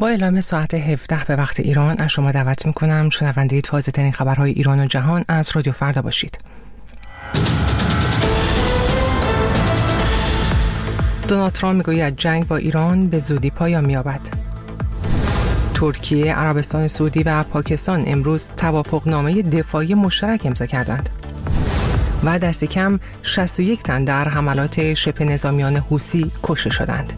با اعلام ساعت 17 به وقت ایران از شما دعوت میکنم شنونده تازه ترین خبرهای ایران و جهان از رادیو فردا باشید. دونالد ترامپ میگوید جنگ با ایران به زودی پایان می‌یابد. ترکیه، عربستان سعودی و پاکستان امروز توافقنامه دفاعی مشترک امضا کردند. و دست کم 61 تن در حملات شبه نظامیان حوثی کشته شدند.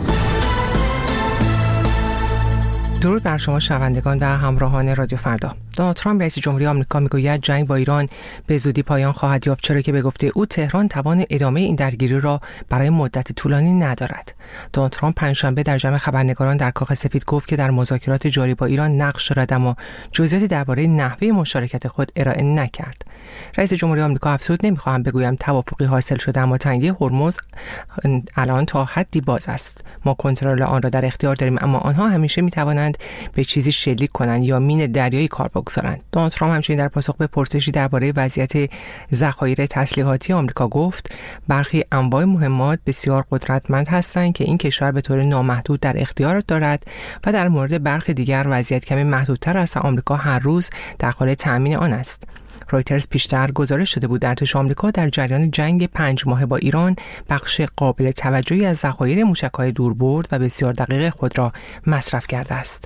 درود بر شما شنوندگان و همراهان رادیو فردا. دونالد ترامپ رئیس جمهوری آمریکا میگوید جنگ با ایران به زودی پایان خواهد یافت، چرا که به گفته او تهران توان ادامه این درگیری را برای مدت طولانی ندارد. دونالد ترامپ پنجشنبه در جمع خبرنگاران در کاخ سفید گفت که در مذاکرات جاری با ایران نقش دارد، اما جزئیاتی درباره نحوه مشارکت خود ارائه نکرد. رئیس جمهوری آمریکا افزود نمیخواهم بگویم توافقی حاصل شده، اما تنگی هرمز الان تا حدی باز است. ما کنترل آن را در اختیار داریم، اما آنها همیشه میتوانند به چیزی شلیک کنند یا مین دریایی کار بگذارند. دونالد ترامپ همچنین در پاسخ به پرسشی درباره وضعیت ذخایر تسلیحاتی آمریکا گفت برخی انواع مهمات بسیار قدرتمند هستند که این کشور به طور نامحدود در اختیار دارد و در مورد برخی دیگر وضعیت کمی محدودتر است. آمریکا هر روز در حال تأمین آن است. رویترز پیشتر گزارش داده بود در ارتش آمریکا در جریان جنگ 5 ماهه با ایران بخش قابل توجهی از ذخایر موشک‌های دوربرد و بسیار دقیق خود را مصرف کرده است.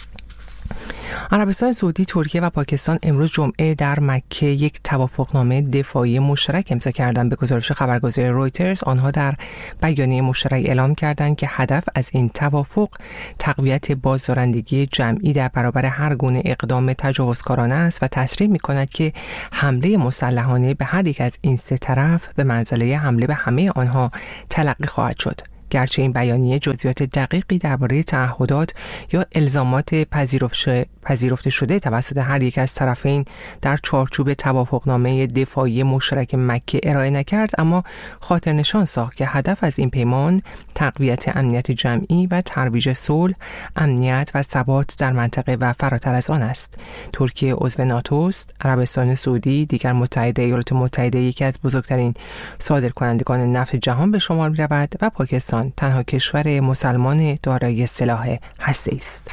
عربستان سعودی، ترکیه و پاکستان امروز جمعه در مکه یک توافقنامه دفاعی مشترک امضا کردند. به گزارش خبرگزاری رویترز آنها در بیانیه مشترک اعلام کردند که هدف از این توافق تقویت بازدارندگی جمعی در برابر هر گونه اقدام تجاوزکارانه است و تصریح می‌کند که حمله مسلحانه به هر یک از این سه طرف به منزله حمله به همه آنها تلقی خواهد شد. گرچه این بیانیه جزئیات دقیقی درباره تعهدات یا الزامات پذیرفته شده توسط هر یک از طرفین در چارچوب توافقنامه دفاعی مشترک مکه ارائه نکرد، اما خاطر نشان ساخت که هدف از این پیمان تقویت امنیت جمعی و ترویج صلح، امنیت و ثبات در منطقه و فراتر از آن است. ترکیه عضو ناتو است، عربستان سعودی دیگر متحد ایالات متحده یکی از بزرگترین صادرکنندگان نفت جهان به شمار می‌رود و پاکستان تنها کشور مسلمان دارای سلاح هسته‌ای است.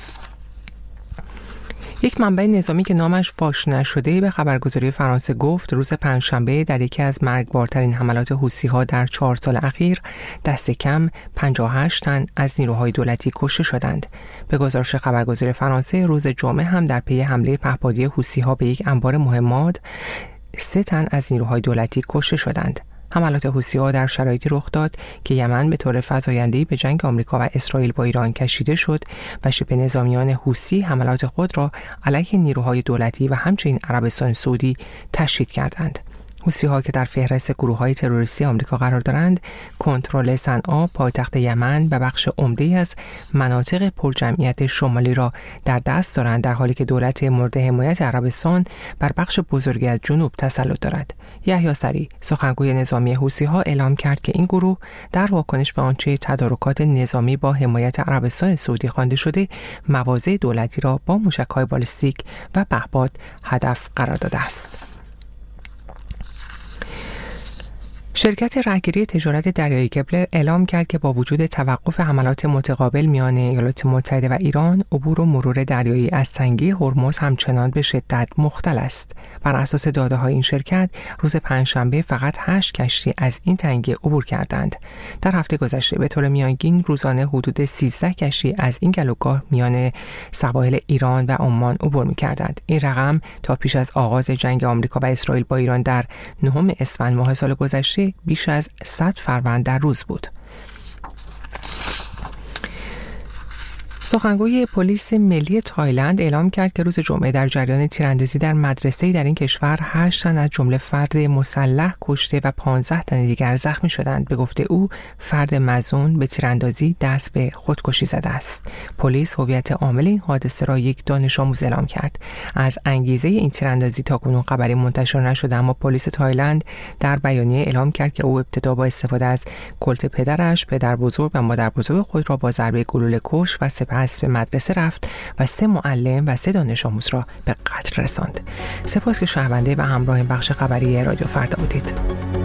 یک منبع نظامی که نامش فاش نشده به خبرگزاری فرانسه گفت روز پنجشنبه در یکی از مرگبارترین حملات حوثی‌ها در 4 سال اخیر دست کم 58 تن از نیروهای دولتی کشته شدند. به گزارش خبرگزاری فرانسه روز جمعه هم در پی حمله پهپادی حوثی‌ها به یک انبار مهمات 3 تن از نیروهای دولتی کشته شدند. حملات حوثی‌ها در شرایطی رخ داد که یمن به طور فزاینده‌ای به جنگ آمریکا و اسرائیل با ایران کشیده شد و شبه نظامیان حوثی حملات خود را علیه نیروهای دولتی و همچنین عربستان سعودی تشدید کردند. حوثی‌ها که در فهرست گروه‌های تروریستی آمریکا قرار دارند، کنترل صنعا پایتخت یمن و بخش عمده‌ای از مناطق پرجمعیت شمالی را در دست دارند، در حالی که دولت مورد حمایت عربستان بر بخش بزرگی از جنوب تسلط دارد. یحیی سری، سخنگوی نظامی حوثی‌ها، اعلام کرد که این گروه در واکنش به آنچه تدارکات نظامی با حمایت عربستان سعودی خوانده شده، مواضع دولتی را با موشک‌های بالستیک و پهپاد هدف قرار داده است. شرکت راهگیری تجارت دریایی کپلر اعلام کرد که با وجود توقف حملات متقابل میان ایالات متحده و ایران، عبور و مرور دریایی از تنگه هرمز همچنان به شدت مختل است. بر اساس داده‌های این شرکت، روز پنجشنبه فقط 8 کشتی از این تنگه عبور کردند. در هفته گذشته به طور میانگین روزانه حدود 13 کشتی از این گلوگاه میان سواحل ایران و عمان عبور می‌کردند. این رقم تا پیش از آغاز جنگ آمریکا و اسرائیل با ایران در 9 اسفند ماه سال گذشته بیش از 100 فروند در روز بود. سخنگوی پلیس ملی تایلند اعلام کرد که روز جمعه در جریان تیراندازی در مدرسه‌ای در این کشور 8 تن از جمله فرد مسلح کشته و 15 تن دیگر زخمی شدند. به گفته او فرد مظنون به تیراندازی دست به خودکشی زده است. پلیس هویت عامل این حادثه را یک دانش آموز اعلام کرد. از انگیزه این تیراندازی تاکنون خبری منتشر نشده، اما پلیس تایلند در بیانیه اعلام کرد که او ابتدا با استفاده از کلت پدرش، پدر بزرگ و مادر بزرگ خود را با ضربه گلوله کشت و سپس به مدرسه رفت و 3 معلم و 3 دانش آموز را به قتل رساند. سپاس که شنونده و همراه بخش خبری رادیو فردا بودید.